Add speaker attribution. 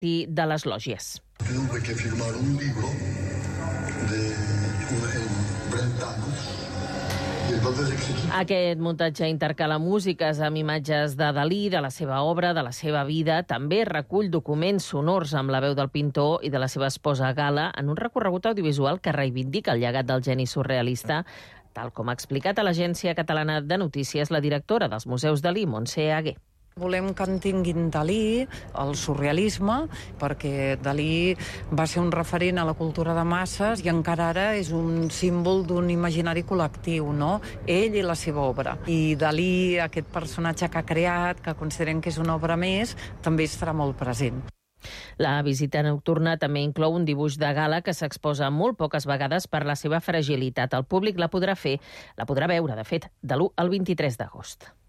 Speaker 1: partir de les lògies.
Speaker 2: Tuve que firmar un libro en brentanos.
Speaker 1: Aquest muntatge intercala músiques amb imatges de Dalí, de la seva obra, de la seva vida. També recull documents sonors amb la veu del pintor i de la seva esposa Gala en un recorregut audiovisual que reivindica el llegat del geni surrealista, tal com ha explicat a l'Agència Catalana de Notícies la directora dels Museus Dalí, Montse Aguer.
Speaker 3: Volem que entenguin Dalí, el surrealisme, perquè Dalí va ser un referent a la cultura de masses i encara ara és un símbol d'un imaginari col·lectiu, no? Ell i la seva obra. I Dalí, aquest personatge que ha creat, que considerem que és una obra més, també estarà molt present.
Speaker 1: La visita nocturna també inclou un dibuix de Gala que s'exposa molt poques vegades per la seva fragilitat. El públic la podrà veure, de fet, de l'1 al 23 d'agost.